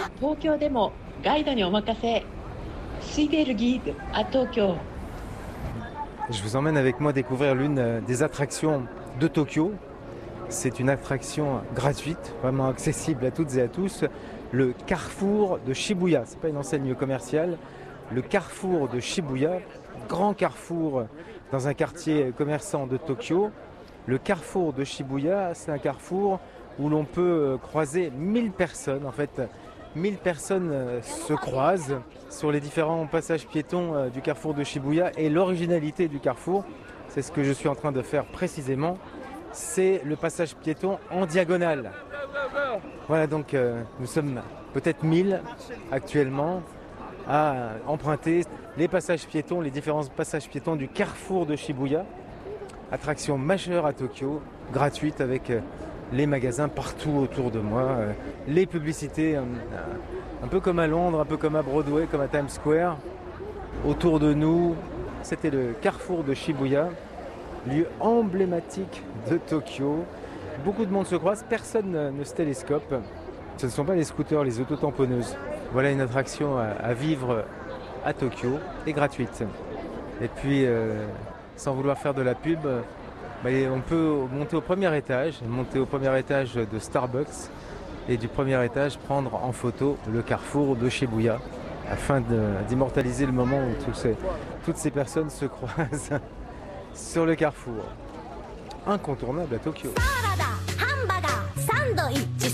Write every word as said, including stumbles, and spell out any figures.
東京でもガイドにお任せ。Suivez le guide à Tokyo. Je vous emmène avec moi découvrir l'une des attractions de Tokyo. C'est une attraction gratuite, vraiment accessible à toutes et à tous. Le carrefour de Shibuya. Ce n'est pas une enseigne commerciale. Le carrefour de Shibuya, grand carrefour dans un quartier commerçant de Tokyo. Le carrefour de Shibuya, c'est un carrefour où l'on peut croiser mille personnes. En fait, mille personnes se croisent sur les différents passages piétons du carrefour de Shibuya. Et l'originalité du carrefour, c'est ce que je suis en train de faire précisément, c'est le passage piéton en diagonale. Voilà, donc euh, nous sommes peut-être mille actuellement à emprunter les passages piétons, les différents passages piétons du carrefour de Shibuya. Attraction majeure à Tokyo, gratuite avec euh, les magasins partout autour de moi, euh, les publicités, euh, un peu comme à Londres, un peu comme à Broadway, comme à Times Square. Autour de nous, c'était le carrefour de Shibuya, lieu emblématique de Tokyo. Beaucoup de monde se croise, personne ne se télescope. Ce ne sont pas les scooters, les autotamponneuses. Voilà une attraction à, à vivre à Tokyo et gratuite. Et puis, euh, sans vouloir faire de la pub, bah, on peut monter au premier étage, monter au premier étage de Starbucks et du premier étage prendre en photo le carrefour de Shibuya afin d'immortaliser le moment où tous ces, toutes ces personnes se croisent sur le carrefour. Incontournable à Tokyo.